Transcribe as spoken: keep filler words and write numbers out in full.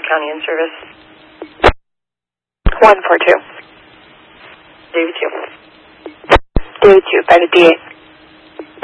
County in service. one four two. David two. David two, by the D A.